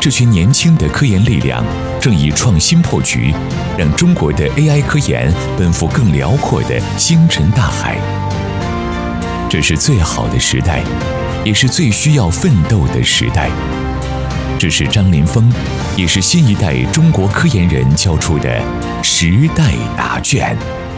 这群年轻的科研力量正以创新破局，让中国的 AI 科研奔赴更辽阔的星辰大海。这是最好的时代，也是最需要奋斗的时代。这是张林峰，也是新一代中国科研人交出的时代答卷。